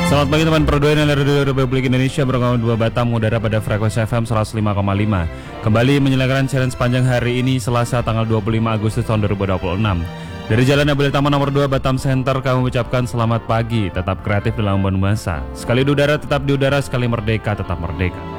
Selamat pagi teman perduaan dari Radio Republik Indonesia berkawan 2 Batam udara pada frekuensi FM 105,5. Kembali menyelenggarakan siaran sepanjang hari ini Selasa tanggal 25 Agustus tahun 2026. Dari Jalan Abel Taman nomor 2 Batam Center kami mengucapkan selamat pagi, tetap kreatif dalam membangun bangsa. Sekali di udara tetap di udara, sekali merdeka tetap merdeka.